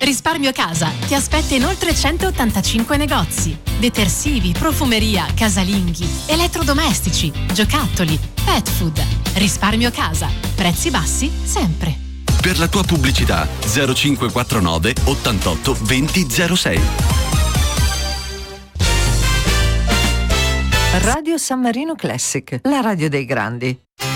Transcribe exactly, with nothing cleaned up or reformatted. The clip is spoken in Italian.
Risparmio Casa ti aspetta in oltre centottantacinque negozi. Detersivi, profumeria, casalinghi, elettrodomestici, giocattoli, pet food. Risparmio Casa. Prezzi bassi sempre. Per la tua pubblicità zero cinque quattro nove ottantotto venti zero sei. Radio San Marino Classic, la radio dei grandi.